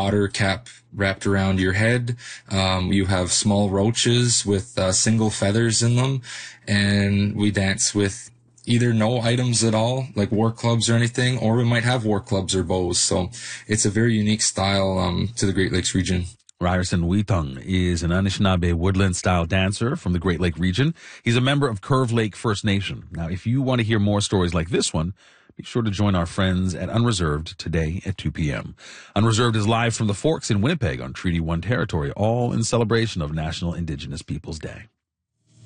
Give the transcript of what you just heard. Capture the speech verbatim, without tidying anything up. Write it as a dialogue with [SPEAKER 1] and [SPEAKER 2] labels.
[SPEAKER 1] otter cap wrapped around your head. Um, you have small roaches with uh, single feathers in them, and we dance with either no items at all, like war clubs or anything, or we might have war clubs or bows. So it's a very unique style um, to the Great Lakes region.
[SPEAKER 2] Ryerson Wheatung is an Anishinaabe woodland-style dancer from the Great Lake region. He's a member of Curve Lake First Nation. Now, if you want to hear more stories like this one, be sure to join our friends at Unreserved today at two p.m. Unreserved is live from the Forks in Winnipeg on Treaty one territory, all in celebration of National Indigenous Peoples Day.